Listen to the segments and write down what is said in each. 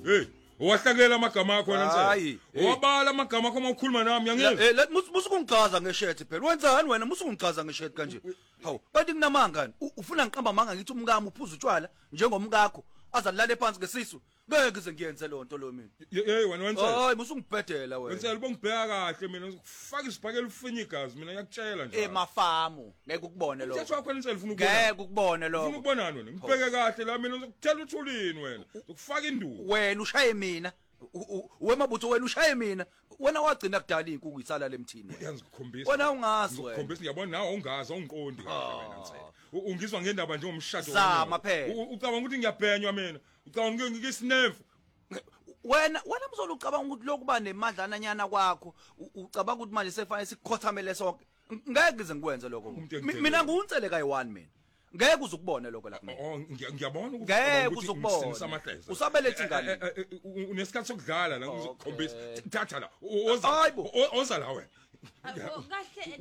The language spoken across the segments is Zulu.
Hey, wahlakulela amagama akho wena Hayi, Nsele. Wabala amagama akho mawukhuluma nami yangizwa. Let musukungichaza ngeshethi phela. Wenzani wena musukungichaza ngeshethi kanje? Hawu, kanti kunamangani? Ufuna ngiqamba amanga ngithi umkami uphuza utshwala njengomkakho azalala phansi ngesisu. Ngeke ize ngiyenze lonto lo mina. Hey wena Nsele. Hayi, musungibhedela wena. Nsele bongibheka kahle mina ufaka isibhakela ufinya igazi mina ngiyakutshela nje. Mafamu, ngeke ukubone lo. Uthatha wakho Nsele ufuna ukubona. Ngeke ukubone lo. Ufuna ukubonani wena? Ngibheke kahle la mina uzokuthela uthulini wena. Ukufaka induku. Wena ushaye mina. Wemabutho wena ushaye mina. Wena wagcina kudala inkukhu isala lemthini. Ngiyazikhombisa. Wena ungazi wena. Ngikhombisa ngiyabona nawe ungazi awungiqondi kahle wena Nsele. Ungizwa ngendaba nje ngomshado Zama phela. Ucabanga ukuthi ngiyabhenywa mina. Ucabanga ngikisinefu. Wena mzolo ucabanga ukuthi lokuba nemadlana nyana kwakho ucabanga ukuthi manje sefanele sikhothamele sonke ngeke ngize ngikwenze lokho mina ngiwunsele kayi1 mina ngeke uzukubone lokho la mina ngiyabona ukuthi ngeke uzukubona usabelethe ingane unesikhathi sokudlala la ngizokukhombisa thatha la oza la wena kahle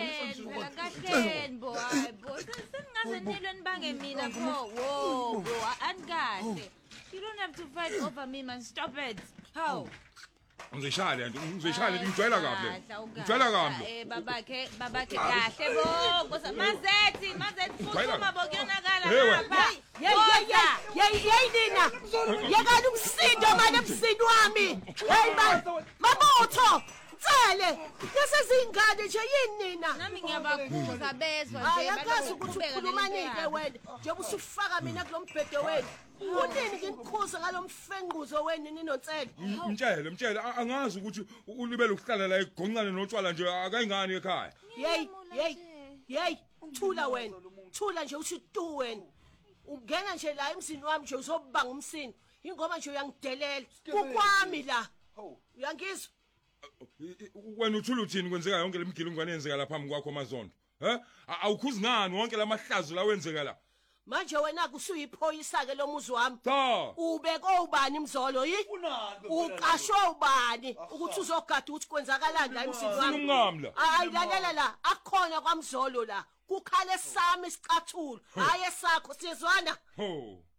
bo hayibo sengaze nilweni bange mina wo angahle. You don't have to fight over me, man. Stop it. How? Ngizishaya nje ngijwayela kahle. Ngijwayela kahle. Babakhe kahle bo. Mazethi futhuma bo kuyonakala lapha. Hey nina. Yekani umsindo manje emsindo wami. Hey man. Mabotho. Tsele. Yesezingane nje yini nina? Nami ngiyabakhuza bezwa nje. Ayakazi ukuthi ukhuluma nike wena. Njengoba usufaka mina kulombhedo wena. Unini ngikukhuza ngalomfenquzo wena ninontsele. Mtshele angazi ukuthi ulibele ukuhlala la egonqane notshwala nje akayingani ekhaya. Hey thula wena. Thula nje uthi tu wena. Ungena nje la emsini wami nje uzobanga umsini. Ingoma nje uyangidelela. Kukwami la. Uyangizwa? Wena uthula uthini kwenzeka yonke lemgilingwane yenzeka la phambi kwakho amazondo. Awukhuzi ngani wonke lamahlazo la wenzeka la? Manje wena kusuyiphoyisa ke lo muzi wami. Cha. Ubeko ubani mzolo yi? Uqashwe ubani ukuthi uzogada ukuthi kwenzakalani la emsini wami? Umngamla. Ayilalela la, akukhona kwamzolo la. Kukhale sami isicathulo, hayi esakho sizwana. Ho.